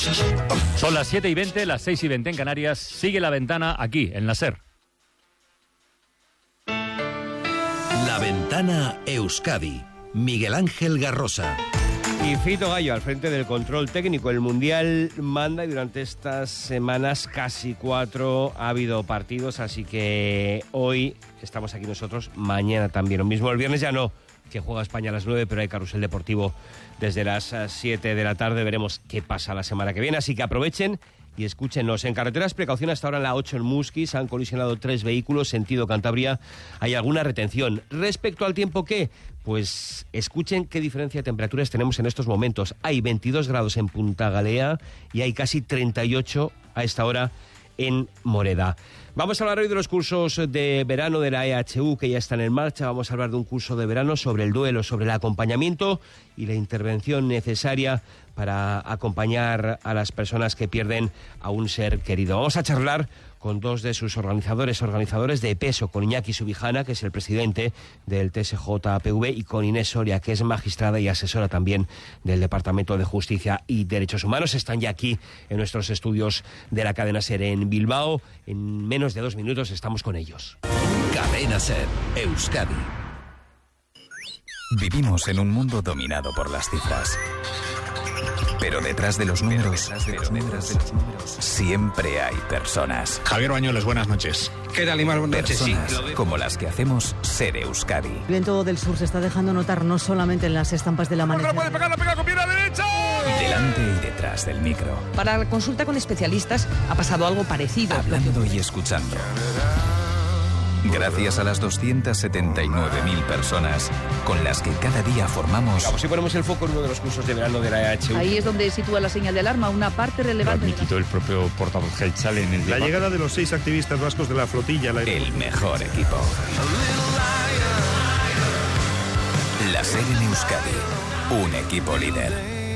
Son las 7:20, las 6:20 en Canarias. Sigue La Ventana aquí, en la SER. La Ventana Euskadi. Miguel Ángel Garrosa. Y Fito Gallo al frente del control técnico. El Mundial manda y durante estas semanas, casi 4, ha habido partidos, así que hoy estamos aquí nosotros, mañana también. Lo mismo el viernes ya no, que juega España a las 9, pero hay carrusel deportivo desde las 7 de la tarde. Veremos qué pasa la semana que viene, así que aprovechen y escúchenos. En carreteras, precaución hasta ahora en la 8 en Musquis. Han colisionado 3 vehículos, sentido Cantabria. Hay alguna retención. Respecto al tiempo, ¿qué? Pues escuchen qué diferencia de temperaturas tenemos en estos momentos. Hay 22 grados en Punta Galea y hay casi 38 a esta hora en Moreda. Vamos a hablar hoy de los cursos de verano de la EHU que ya están en marcha. Vamos a hablar de un curso de verano sobre el duelo, sobre el acompañamiento y la intervención necesaria para acompañar a las personas que pierden a un ser querido. Vamos a charlar con 2 de sus organizadores de peso, con Iñaki Subijana, que es el presidente del TSJPV, y con Inés Soria, que es magistrada y asesora también del Departamento de Justicia y Derechos Humanos. Están ya aquí en nuestros estudios de la cadena SER en Bilbao. En menos de 2 minutos estamos con ellos. Cadena SER, Euskadi. Vivimos en un mundo dominado por las cifras. Pero detrás de los números, siempre hay personas. Javier Bañuelos, buenas noches. ¿Qué tal, Imar? Buenas noches. Personas como las que hacemos SER Euskadi. El viento del sur se está dejando notar no solamente en las estampas del amanecer. ¡Puede pegar, la pega con pierna derecha! Delante y detrás del micro. Para la consulta con especialistas ha pasado algo parecido. Hablando y escuchando. Gracias a las 279.000 personas con las que cada día formamos... Vamos, si ponemos el foco en uno de los cursos de verano de la EHU. Ahí es donde sitúa la señal de alarma, una parte relevante. Lo admitido el propio portavoz Gelchal en el debate. La llegada de los 6 activistas vascos de la flotilla. El mejor equipo. La SER en Euskadi. Un equipo líder.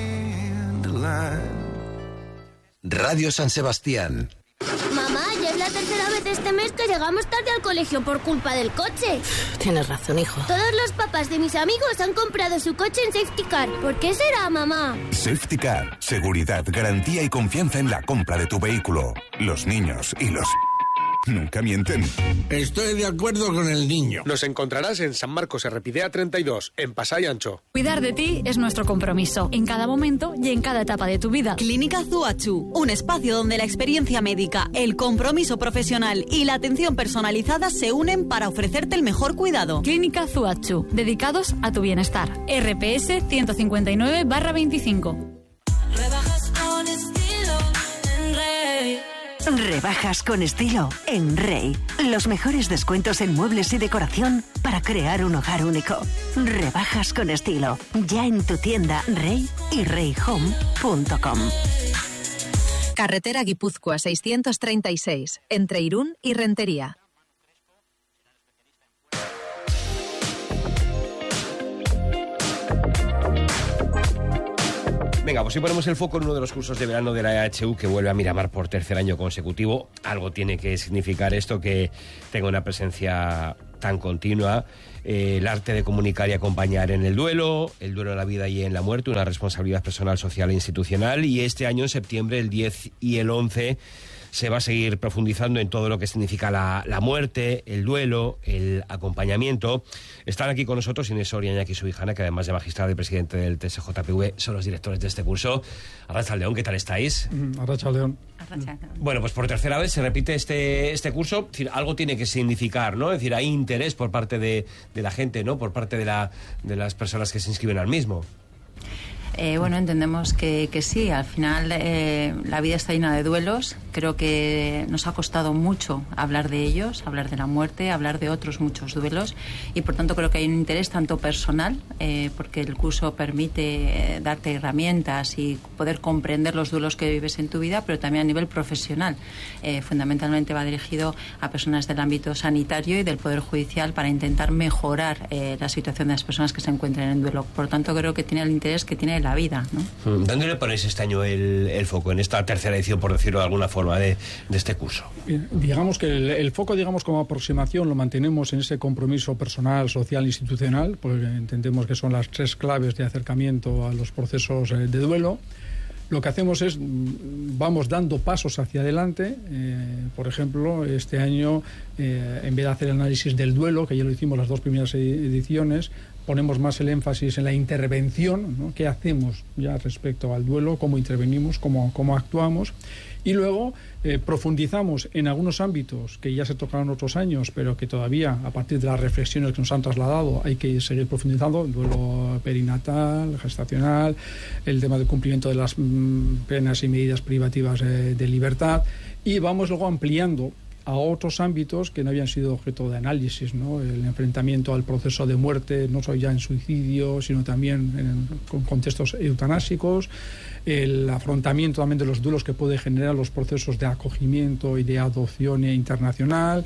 Radio San Sebastián. Mamá, ya es la tercera vez este mes que llegamos tarde al colegio por culpa del coche. Tienes razón, hijo. Todos los papás de mis amigos han comprado su coche en Safety Car. ¿Por qué será, mamá? Safety Car. Seguridad, garantía y confianza en la compra de tu vehículo. Los niños y los... nunca mienten. Estoy de acuerdo con el niño. Nos encontrarás en San Marcos Errepidea 32, en Pasai Ancho. Cuidar de ti es nuestro compromiso, en cada momento y en cada etapa de tu vida. Clínica Zuachu, un espacio donde la experiencia médica, el compromiso profesional y la atención personalizada se unen para ofrecerte el mejor cuidado. Clínica Zuachu, dedicados a tu bienestar. RPS 159/25. Rebajas con estilo en Rey. Rebajas con estilo en Rey. Los mejores descuentos en muebles y decoración para crear un hogar único. Rebajas con estilo. Ya en tu tienda Rey y reyhome.com. Carretera Guipúzcoa 636, entre Irún y Rentería. Venga, pues si ponemos el foco en uno de los cursos de verano de la EHU que vuelve a Miramar por tercer año consecutivo, algo tiene que significar esto, que tenga una presencia tan continua. El arte de comunicar y acompañar en el duelo en la vida y en la muerte, una responsabilidad personal, social e institucional. Y este año, en septiembre, el 10 y el 11, se va a seguir profundizando en todo lo que significa la muerte, el duelo, el acompañamiento. Están aquí con nosotros Inés Soria y Iñaki Subijana, que además de magistrado y presidente del TSJPV, son los directores de este curso. Arratsaldeon, ¿qué tal estáis? Arratsaldeon. Bueno, pues por tercera vez se repite este curso. Es decir, algo tiene que significar, ¿no? Es decir, hay interés por parte de la gente, ¿no? Por parte de las personas que se inscriben al mismo. Bueno, entendemos que sí. Al final la vida está llena de duelos. Creo que nos ha costado mucho hablar de ellos, hablar de la muerte, hablar de otros muchos duelos, y por tanto creo que hay un interés tanto personal, porque el curso permite darte herramientas y poder comprender los duelos que vives en tu vida, pero también a nivel profesional. Fundamentalmente va dirigido a personas del ámbito sanitario y del Poder Judicial para intentar mejorar la situación de las personas que se encuentran en duelo. Por tanto, creo que tiene el interés que tiene la vida, ¿no? ¿Dónde le ponéis este año el foco, en esta tercera edición, por decirlo de alguna forma, de este curso? Digamos que el foco, como aproximación, lo mantenemos en ese compromiso personal, social, institucional, porque entendemos que son las 3 claves de acercamiento a los procesos de duelo. Lo que hacemos es, vamos dando pasos hacia adelante. Por ejemplo, este año, en vez de hacer el análisis del duelo, que ya lo hicimos las 2 primeras ediciones, ponemos más el énfasis en la intervención, ¿no? ¿Qué hacemos ya respecto al duelo? ¿Cómo intervenimos? ¿Cómo actuamos? Y luego profundizamos en algunos ámbitos que ya se tocaron otros años, pero que todavía, a partir de las reflexiones que nos han trasladado, hay que seguir profundizando: el duelo perinatal, gestacional, el tema del cumplimiento de las penas y medidas privativas de libertad, y vamos luego ampliando a otros ámbitos que no habían sido objeto de análisis, ¿no? El enfrentamiento al proceso de muerte, no solo ya en suicidio, sino también con contextos eutanásicos, el afrontamiento también de los duelos que puede generar los procesos de acogimiento y de adopción internacional,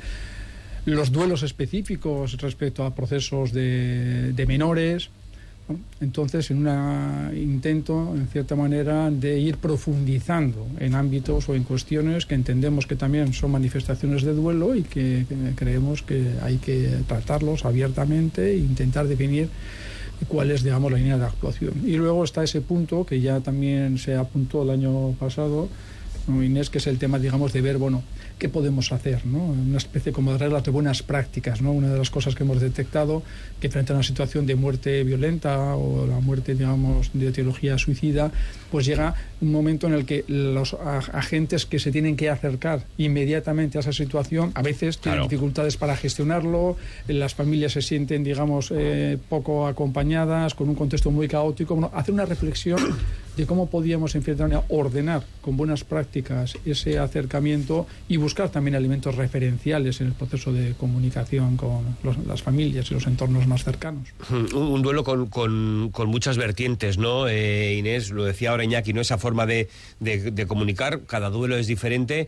los duelos específicos respecto a procesos de menores. Entonces, en un intento, en cierta manera, de ir profundizando en ámbitos o en cuestiones que entendemos que también son manifestaciones de duelo y que creemos que hay que tratarlos abiertamente e intentar definir cuál es, digamos, la línea de actuación. Y luego está ese punto que ya también se apuntó el año pasado, ¿no, Inés?, que es el tema, digamos, de ver, bueno, qué podemos hacer, ¿no? Una especie como de reglas de buenas prácticas, ¿no? Una de las cosas que hemos detectado, que frente a una situación de muerte violenta o la muerte, digamos, de etiología suicida, pues llega un momento en el que los agentes que se tienen que acercar inmediatamente a esa situación a veces tienen dificultades para gestionarlo, las familias se sienten, digamos, poco acompañadas, con un contexto muy caótico. Bueno, hacer una reflexión de cómo podíamos, en cierta manera, ordenar con buenas prácticas ese acercamiento y buscar también elementos referenciales en el proceso de comunicación con las familias y los entornos más cercanos. Un duelo con muchas vertientes, ¿no? Inés, lo decía ahora Iñaki, ¿no? Esa forma de comunicar, cada duelo es diferente.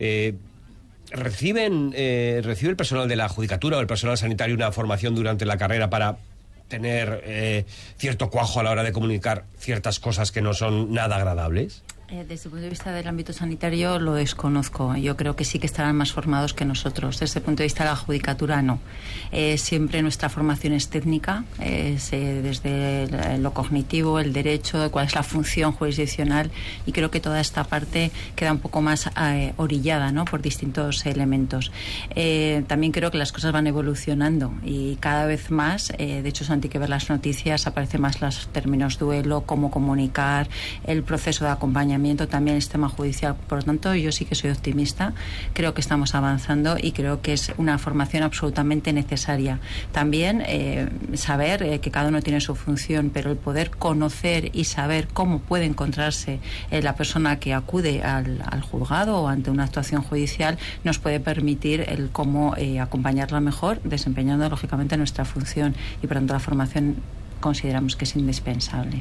¿Recibe el personal de la judicatura o el personal sanitario una formación durante la carrera para tener cierto cuajo a la hora de comunicar ciertas cosas que no son nada agradables? Desde el punto de vista del ámbito sanitario lo desconozco. Yo creo que sí que estarán más formados que nosotros. Desde el punto de vista de la judicatura, no. Siempre nuestra formación es técnica, desde lo cognitivo, el derecho, cuál es la función jurisdiccional, y creo que toda esta parte queda un poco más orillada, ¿no?, por distintos elementos. También creo que las cosas van evolucionando y cada vez más, de hecho, Santi, que ver las noticias, aparecen más los términos duelo, cómo comunicar, el proceso de acompañamiento, también el sistema judicial. Por lo tanto, yo sí que soy optimista, creo que estamos avanzando y creo que es una formación absolutamente necesaria. También saber que cada uno tiene su función, pero el poder conocer y saber cómo puede encontrarse la persona que acude al juzgado o ante una actuación judicial nos puede permitir el cómo acompañarla mejor, desempeñando lógicamente nuestra función, y por tanto la formación consideramos que es indispensable.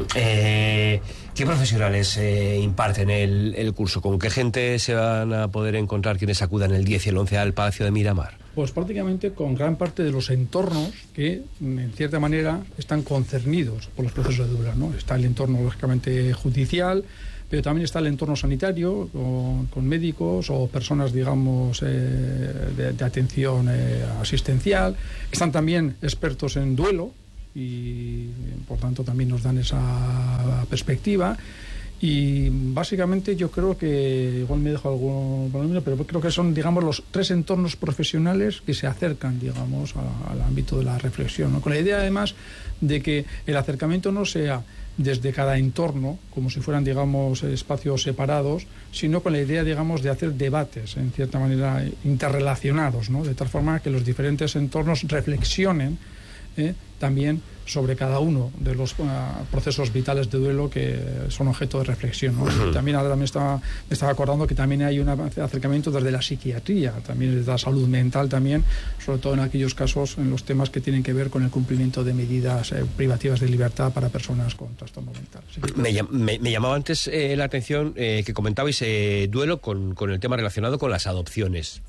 ¿Qué profesionales imparten el curso? ¿Con qué gente se van a poder encontrar quienes acudan el 10 y el 11 al Palacio de Miramar? Pues prácticamente con gran parte de los entornos que, en cierta manera, están concernidos por los procesos de duelo, ¿no? Está el entorno, lógicamente, judicial, pero también está el entorno sanitario, con médicos o personas, digamos, de atención asistencial. Están también expertos en duelo, y por tanto también nos dan esa perspectiva, y básicamente yo creo que, igual me dejo algo, pero creo que son, digamos, los 3 entornos profesionales que se acercan, digamos, al ámbito de la reflexión, ¿no? Con la idea además de que el acercamiento no sea desde cada entorno, como si fueran, digamos, espacios separados, sino con la idea, digamos, de hacer debates, en cierta manera, interrelacionados, ¿no? De tal forma que los diferentes entornos reflexionen también sobre cada uno de los procesos vitales de duelo que son objeto de reflexión, ¿no? Y también ahora me estaba acordando que también hay un acercamiento desde la psiquiatría, también desde la salud mental también, sobre todo en aquellos casos, en los temas que tienen que ver con el cumplimiento de medidas privativas de libertad para personas con trastorno mental. Sí. Me llamaba antes la atención que comentabais duelo con el tema relacionado con las adopciones.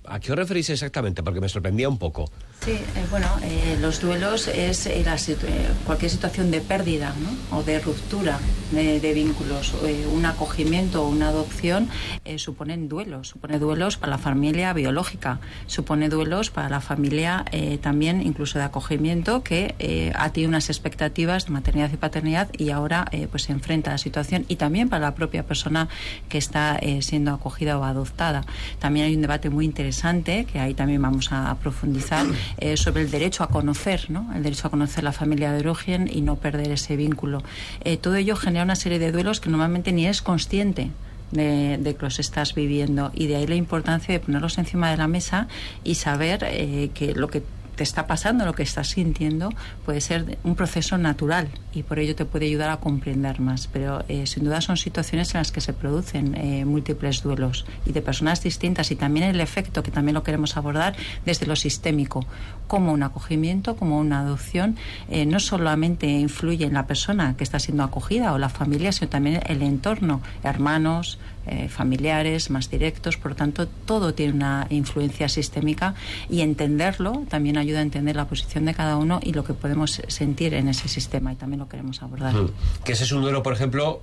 ¿A qué os referís exactamente? Porque me sorprendía un poco. Sí, los duelos es cualquier situación de pérdida, ¿no? O de ruptura de vínculos. Un acogimiento o una adopción supone duelos para la familia biológica, supone duelos para la familia también incluso de acogimiento que ha tenido unas expectativas de maternidad y paternidad y ahora pues se enfrenta a la situación, y también para la propia persona que está siendo acogida o adoptada. También hay un debate muy interesante que ahí también vamos a profundizar sobre el derecho a conocer, ¿no? El derecho a conocer la familia de origen y no perder ese vínculo. Todo ello genera una serie de duelos que normalmente ni eres consciente de que los estás viviendo, y de ahí la importancia de ponerlos encima de la mesa y saber que lo que te está pasando, lo que estás sintiendo, puede ser un proceso natural y por ello te puede ayudar a comprender más. Pero sin duda son situaciones en las que se producen múltiples duelos y de personas distintas, y también el efecto, que también lo queremos abordar desde lo sistémico, como un acogimiento, como una adopción, no solamente influye en la persona que está siendo acogida o la familia, sino también el entorno, hermanos, familiares más directos. Por lo tanto, todo tiene una influencia sistémica, y entenderlo también ayuda a entender la posición de cada uno y lo que podemos sentir en ese sistema, y también lo queremos abordar. Que ese es un duelo, por ejemplo,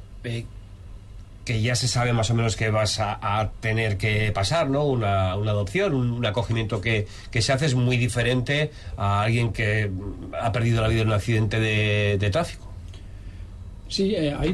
que ya se sabe más o menos que vas a tener que pasar, ¿no? Una adopción, un acogimiento que se hace es muy diferente a alguien que ha perdido la vida en un accidente de tráfico. Sí,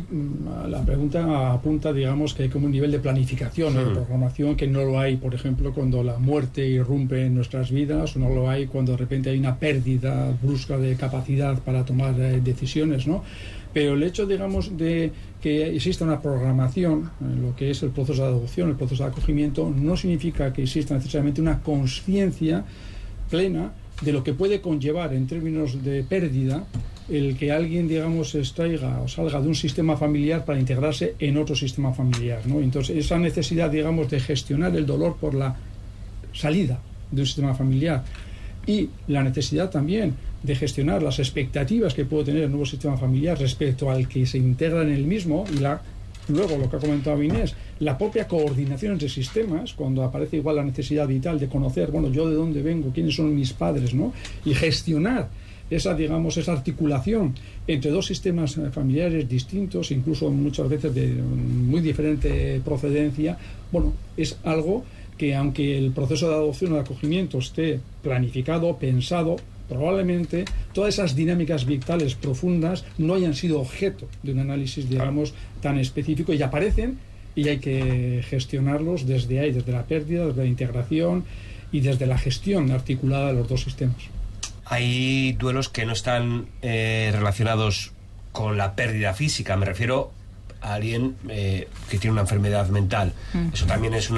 la pregunta apunta, digamos, que hay como un nivel de planificación, de programación, que no lo hay, por ejemplo, cuando la muerte irrumpe en nuestras vidas, o no lo hay cuando de repente hay una pérdida brusca de capacidad para tomar decisiones, ¿no? Pero el hecho, digamos, de que exista una programación en lo que es el proceso de adopción, el proceso de acogimiento, no significa que exista necesariamente una consciencia plena de lo que puede conllevar en términos de pérdida el que alguien, digamos, extraiga o salga de un sistema familiar para integrarse en otro sistema familiar, ¿no? Entonces, esa necesidad, digamos, de gestionar el dolor por la salida de un sistema familiar, y la necesidad también de gestionar las expectativas que puede tener el nuevo sistema familiar respecto al que se integra en el mismo, y luego lo que ha comentado Inés, la propia coordinación entre sistemas, cuando aparece igual la necesidad vital de conocer, bueno, yo de dónde vengo, quiénes son mis padres, ¿no? Y gestionar esa, digamos, esa articulación entre dos sistemas familiares distintos, incluso muchas veces de muy diferente procedencia. Bueno, es algo que, aunque el proceso de adopción o de acogimiento esté planificado, pensado, probablemente todas esas dinámicas vitales profundas no hayan sido objeto de un análisis, digamos, tan específico, y aparecen, y hay que gestionarlos desde ahí, desde la pérdida, desde la integración y desde la gestión articulada de los dos sistemas. Hay duelos que no están relacionados con la pérdida física. Me refiero a alguien que tiene una enfermedad mental. Eso también es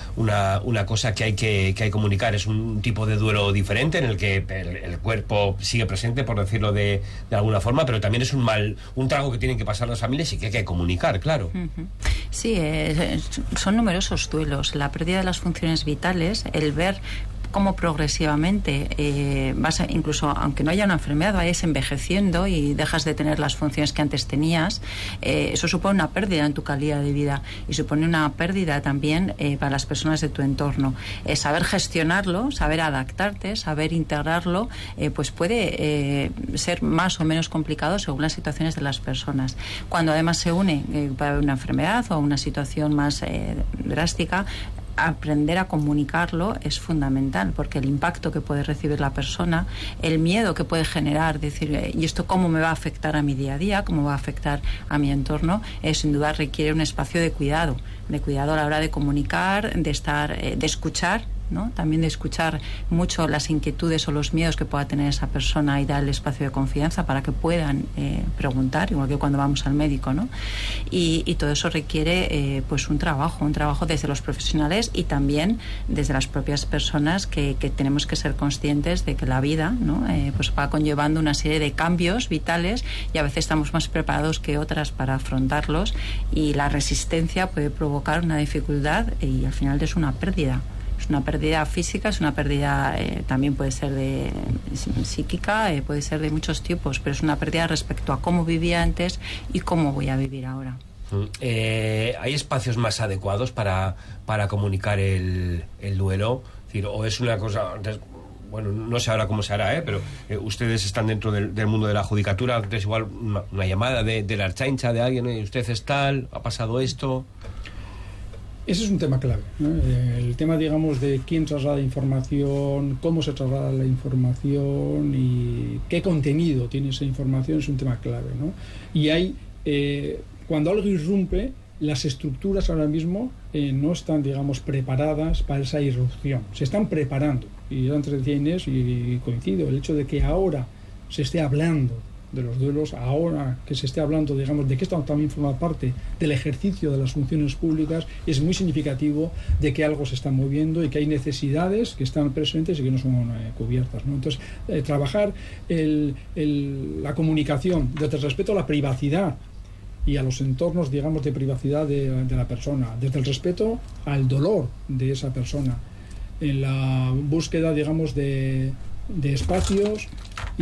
una cosa que hay que comunicar. Es un tipo de duelo diferente en el que el cuerpo sigue presente, por decirlo de alguna forma, pero también es un trago que tienen que pasar las familias y que hay que comunicar, claro. Sí, son numerosos duelos. La pérdida de las funciones vitales, el ver cómo progresivamente incluso aunque no haya una enfermedad, vayas envejeciendo y dejas de tener las funciones que antes tenías, eso supone una pérdida en tu calidad de vida, y supone una pérdida también para las personas de tu entorno. Saber gestionarlo, saber adaptarte, saber integrarlo, pues puede ser más o menos complicado según las situaciones de las personas. Cuando además se une para una enfermedad o una situación más drástica, aprender a comunicarlo es fundamental, porque el impacto que puede recibir la persona, el miedo que puede generar, decir, ¿y esto cómo me va a afectar a mi día a día? ¿Cómo va a afectar a mi entorno? Sin duda requiere un espacio de cuidado a la hora de comunicar, de estar, de escuchar, ¿no? También de escuchar mucho las inquietudes o los miedos que pueda tener esa persona, y dar el espacio de confianza para que puedan preguntar, igual que cuando vamos al médico, ¿no? Y todo eso requiere pues un trabajo desde los profesionales y también desde las propias personas, que tenemos que ser conscientes de que la vida, ¿no? Pues va conllevando una serie de cambios vitales, y a veces estamos más preparados que otras para afrontarlos, y la resistencia puede provocar una dificultad, y al final es una pérdida. Es una pérdida física, es una pérdida también puede ser de psíquica, puede ser de muchos tipos, pero es una pérdida respecto a cómo vivía antes y cómo voy a vivir ahora. ¿Hay espacios más adecuados para comunicar el duelo? Es decir, o es una cosa... Bueno, no sé ahora cómo se hará, pero ustedes están dentro del mundo de la judicatura, es igual una llamada de la Ertzaintza, de alguien, usted es tal, ha pasado esto... Ese es un tema clave, ¿no? El tema, digamos, de quién traslada información, cómo se traslada la información y qué contenido tiene esa información es un tema clave, ¿no? Y hay, cuando algo irrumpe, las estructuras ahora mismo no están, digamos, preparadas para esa irrupción. Se están preparando. Y yo antes decía Inés, y coincido, el hecho de que ahora se esté hablando de los duelos, ahora que se esté hablando, digamos, de que esto también forma parte del ejercicio de las funciones públicas, es muy significativo de que algo se está moviendo y que hay necesidades que están presentes y que no son cubiertas, ¿no? Entonces, trabajar la comunicación desde el respeto a la privacidad y a los entornos, digamos, de privacidad de la persona, desde el respeto al dolor de esa persona, en la búsqueda, digamos, de espacios y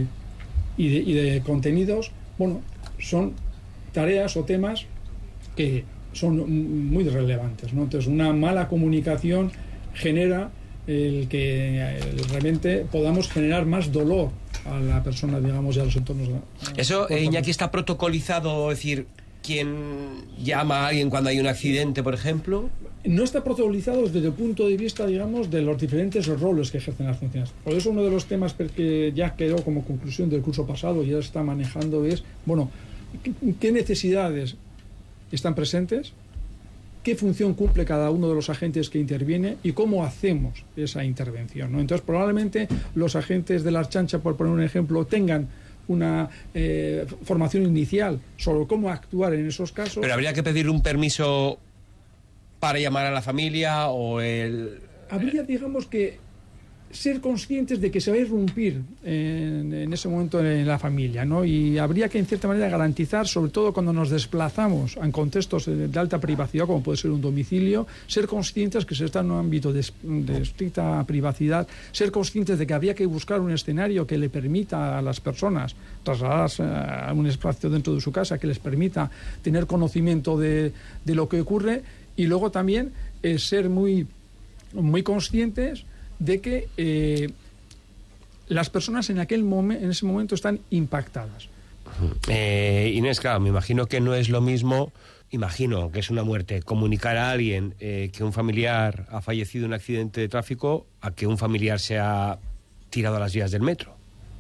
de contenidos, bueno, son tareas o temas que son muy relevantes, ¿no? Entonces, una mala comunicación genera el que realmente podamos generar más dolor a la persona, digamos, y a los entornos. Eso, Iñaki, está protocolizado, es decir, ¿quién llama a alguien cuando hay un accidente, por ejemplo? No está protocolizado desde el punto de vista, digamos, de los diferentes roles que ejercen las funciones. Por eso uno de los temas que ya quedó como conclusión del curso pasado y ya se está manejando es, bueno, ¿qué necesidades están presentes? ¿Qué función cumple cada uno de los agentes que interviene? ¿Y cómo hacemos esa intervención, ¿no? Entonces, probablemente los agentes de la Ertzaintza, por poner un ejemplo, tengan una formación inicial sobre cómo actuar en esos casos. Pero habría que pedir un permiso para llamar a la familia o habría, digamos, que ser conscientes de que se va a irrumpir en ese momento en la familia, ¿no? Y habría que, en cierta manera, garantizar, sobre todo cuando nos desplazamos en contextos de alta privacidad, como puede ser un domicilio, ser conscientes que se está en un ámbito de estricta privacidad, ser conscientes de que habría que buscar un escenario que le permita a las personas trasladarse a un espacio dentro de su casa, que les permita tener conocimiento de lo que ocurre, y luego también ser muy, muy conscientes de que las personas en ese momento están impactadas. Inés, claro, me imagino que no es lo mismo, imagino que es una muerte, comunicar a alguien que un familiar ha fallecido en un accidente de tráfico a que un familiar se ha tirado a las vías del metro.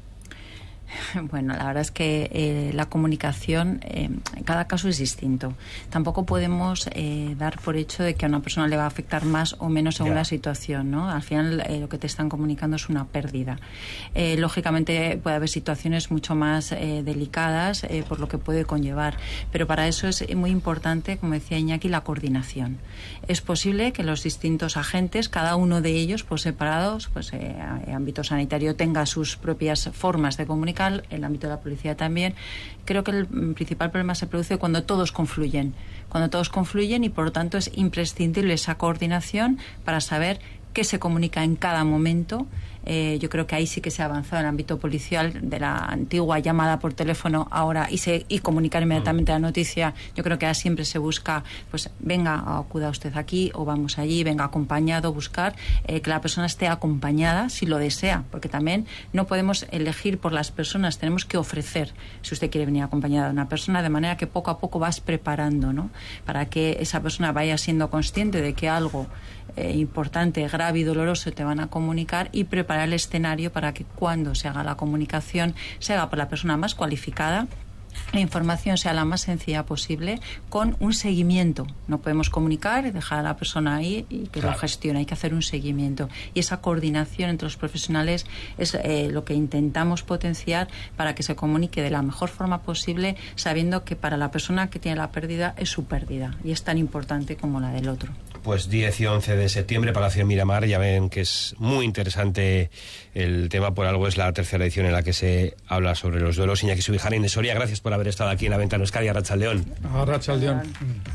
Bueno, la verdad es que la comunicación en cada caso es distinto. Tampoco podemos dar por hecho de que a una persona le va a afectar más o menos según la situación, ¿no? Al final lo que te están comunicando es una pérdida. Lógicamente puede haber situaciones mucho más delicadas por lo que puede conllevar, pero para eso es muy importante, como decía Iñaki, la coordinación. Es posible que los distintos agentes, cada uno de ellos por separados, pues ámbito sanitario, tenga sus propias formas de comunicar, el ámbito de la policía también. Creo que el principal problema se produce cuando todos confluyen y por lo tanto es imprescindible esa coordinación para saber qué se comunica en cada momento. Yo creo que ahí sí que se ha avanzado en el ámbito policial, de la antigua llamada por teléfono ahora y comunicar inmediatamente la noticia. Yo creo que ahora siempre se busca, pues venga, acuda usted aquí o vamos allí, venga acompañado, buscar que la persona esté acompañada si lo desea, porque también no podemos elegir por las personas, tenemos que ofrecer, si usted quiere venir acompañada de una persona, de manera que poco a poco vas preparando, ¿no? Para que esa persona vaya siendo consciente de que algo importante, grave y doloroso te van a comunicar, y preparar el escenario para que cuando se haga la comunicación se haga por la persona más cualificada, la información sea la más sencilla posible, con un seguimiento. No podemos comunicar y dejar a la persona ahí y que lo gestione, hay que hacer un seguimiento, y esa coordinación entre los profesionales es lo que intentamos potenciar para que se comunique de la mejor forma posible, sabiendo que para la persona que tiene la pérdida es su pérdida y es tan importante como la del otro. Pues 10 y 11 de septiembre, Palacio de Miramar, ya ven que es muy interesante el tema, por algo es la tercera edición en la que se habla sobre los duelos. Iñaki Subijana, Inés Soria, gracias por haber estado aquí en La Ventana Euskadi. Arratsaldeon. Arratsaldeon.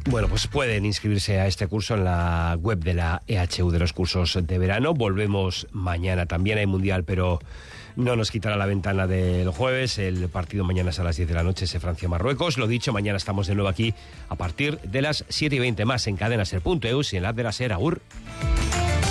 Bueno, pues pueden inscribirse a este curso en la web de la EHU de los cursos de verano. Volvemos mañana. También hay Mundial, pero no nos quitará la ventana del jueves. El partido mañana es a las 10 de la noche, ese Francia-Marruecos. Lo dicho, mañana estamos de nuevo aquí a partir de las 7:20, más en cadenaser.eus y en la app de la SER. Agur.